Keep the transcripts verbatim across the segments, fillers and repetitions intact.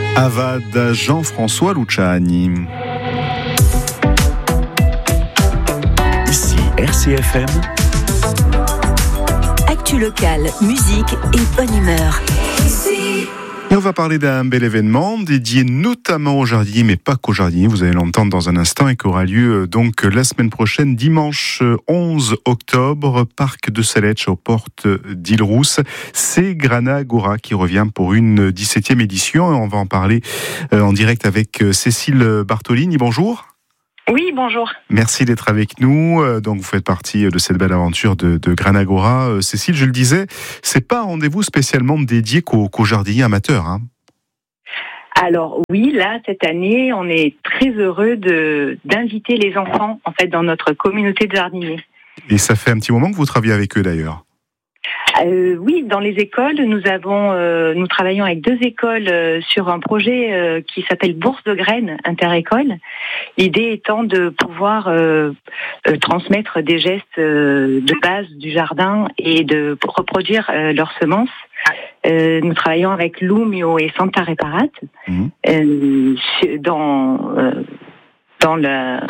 Avad, Jean-François Luciani. Ici R C F M. Actu locale, musique et bonne humeur. Et on va parler d'un bel événement dédié notamment aux jardiniers, mais pas qu'aux jardiniers, vous allez l'entendre dans un instant, et qui aura lieu donc la semaine prochaine, dimanche onze octobre, parc de Saletch aux portes d'Île-Rousse. C'est Granagora qui revient pour une dix-septième édition, et on va en parler en direct avec Cécile Bartolini. Bonjour. Oui, bonjour. Merci d'être avec nous. Donc, vous faites partie de cette belle aventure de, de Granagora. Cécile, je le disais, c'est pas un rendez-vous spécialement dédié qu'aux, qu'aux jardiniers amateurs, hein. Alors oui, là, cette année, on est très heureux de, d'inviter les enfants, en fait, dans notre communauté de jardiniers. Et ça fait un petit moment que vous travaillez avec eux, d'ailleurs. Euh, oui, dans les écoles, nous avons, euh, nous travaillons avec deux écoles euh, sur un projet euh, qui s'appelle Bourse de graines inter-école. L'idée étant de pouvoir euh, euh, transmettre des gestes euh, de base du jardin et de reproduire euh, leurs semences. Euh, nous travaillons avec Lumio et Santa Reparat mmh. euh, dans euh, dans le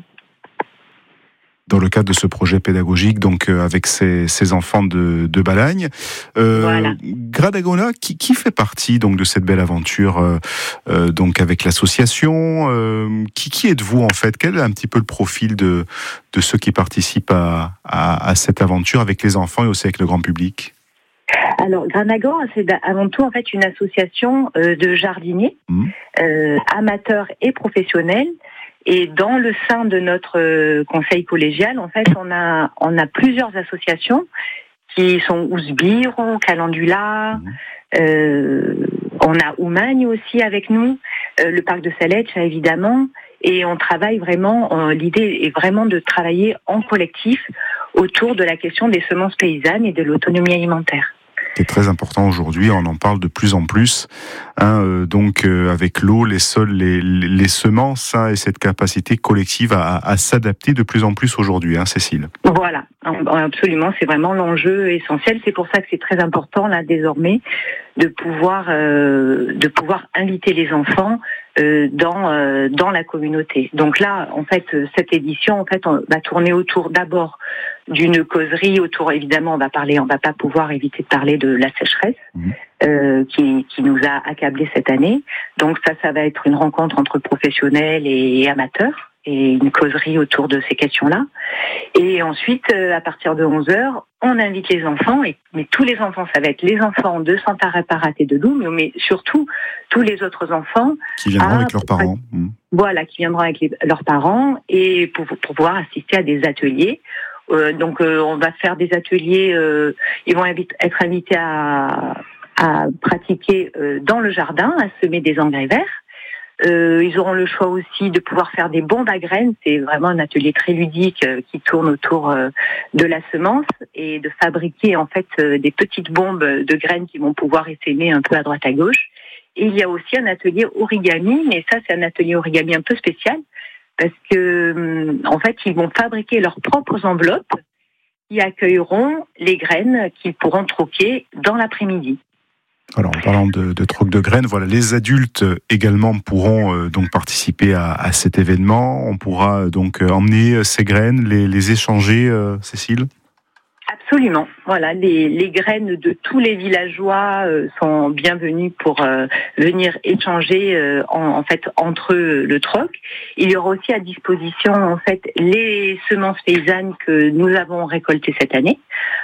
dans le cadre de ce projet pédagogique, donc euh, avec ces, ces enfants de, de Balagne. Euh, voilà. Granagora, qui, qui fait partie donc de cette belle aventure, euh, euh, donc avec l'association. Euh, qui, qui êtes-vous en fait? Quel est un petit peu le profil de de ceux qui participent à, à, à cette aventure avec les enfants et aussi avec le grand public? Alors, Granagora, c'est avant tout en fait une association euh, de jardiniers, mmh. euh, amateurs et professionnels. Et dans le sein de notre euh, conseil collégial, en fait, on a on a plusieurs associations qui sont Ousbiro, Calendula, mmh. euh, on a Oumagne aussi avec nous, euh, le parc de Saletch évidemment, et on travaille vraiment. Euh, l'idée est vraiment de travailler en collectif autour de la question des semences paysannes et de l'autonomie alimentaire. C'est très important aujourd'hui, on en parle de plus en plus, hein, euh, donc euh, avec l'eau, les sols, les, les, les semences, hein, et cette capacité collective à, à s'adapter de plus en plus aujourd'hui, hein, Cécile. Voilà, absolument, c'est vraiment l'enjeu essentiel, c'est pour ça que c'est très important là désormais de pouvoir euh, de pouvoir inviter les enfants euh, dans euh, dans la communauté. Donc là, en fait, cette édition, en fait, on va tourner autour d'abord d'une causerie autour, évidemment, on va parler, on va pas pouvoir éviter de parler de la sécheresse mmh. euh, qui qui nous a accablés cette année. Donc ça, ça va être une rencontre entre professionnels et amateurs et une causerie autour de ces questions-là. Et ensuite, euh, à partir de onze heures, on invite les enfants, et, mais tous les enfants, ça va être les enfants de Santa Reparat et de Lumio, mais surtout tous les autres enfants. Qui viendront à, avec leurs parents. Mmh. Voilà, qui viendront avec les, leurs parents, et pour, pour pouvoir assister à des ateliers. Euh, donc, euh, on va faire des ateliers, euh, ils vont invite, être invités à, à pratiquer euh, dans le jardin, à semer des engrais verts. Euh, ils auront le choix aussi de pouvoir faire des bombes à graines. C'est vraiment un atelier très ludique euh, qui tourne autour euh, de la semence et de fabriquer en fait euh, des petites bombes de graines qui vont pouvoir essaimer un peu à droite à gauche. Et il y a aussi un atelier origami, mais ça c'est un atelier origami un peu spécial parce que en fait ils vont fabriquer leurs propres enveloppes qui accueilleront les graines qu'ils pourront troquer dans l'après-midi. Alors, en parlant de, de troc de graines, voilà, les adultes également pourront euh, donc participer à, à cet événement. On pourra euh, donc euh, emmener ces graines, les, les échanger, euh, Cécile ? Absolument. Voilà, les, les graines de tous les villageois euh, sont bienvenues pour euh, venir échanger euh, en, en fait entre eux le troc. Il y aura aussi à disposition en fait les semences paysannes que nous avons récoltées cette année.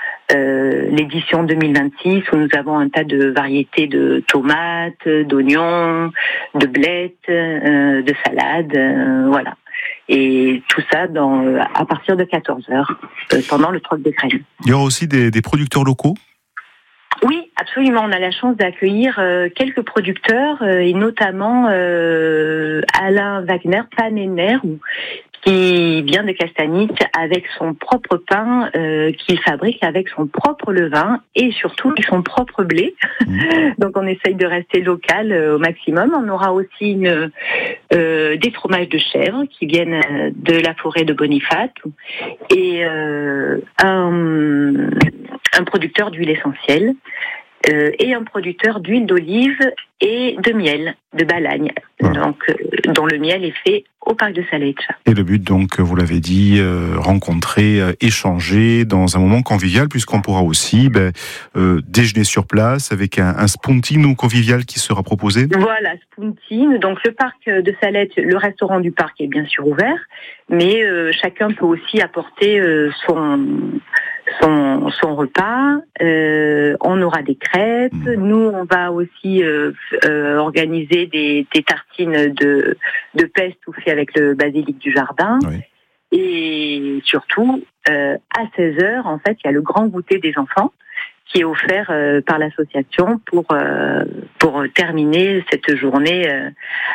Euh, l'édition deux mille vingt-six où nous avons un tas de variétés de tomates, d'oignons, de blettes, euh, de salades, euh, voilà. Et tout ça dans, à partir de quatorze heures, euh, pendant le troc des graines. Il y aura aussi des, des producteurs locaux ? Oui, absolument. On a la chance d'accueillir euh, quelques producteurs, euh, et notamment euh, Alain Wagner, Panéner, qui vient de Castagnic avec son propre pain euh, qu'il fabrique avec son propre levain et surtout avec son propre blé. Mmh. Donc on essaye de rester local euh, au maximum. On aura aussi une, euh, des fromages de chèvre qui viennent de la forêt de Boniface et euh, un, un producteur d'huile essentielle. euh, et un producteur d'huile d'olive et de miel, de Balagne, voilà. donc euh, dont le miel est fait au parc de Saletch. Et le but, donc, vous l'avez dit, euh, rencontrer, euh, échanger dans un moment convivial, puisqu'on pourra aussi ben, euh, déjeuner sur place avec un, un spuntino convivial qui sera proposé. Voilà, spuntino. Donc le parc de Saletch, le restaurant du parc est bien sûr ouvert, mais euh, chacun peut aussi apporter euh, son son son repas. Euh, on aura des crêpes. Mmh. Nous, on va aussi euh, euh, organiser des, des tartines de de pesto fait avec le basilic du jardin. Oui. Et surtout, euh, à seize heures, en fait, il y a le grand goûter des enfants qui est offert euh, par l'association pour euh, pour terminer cette journée euh,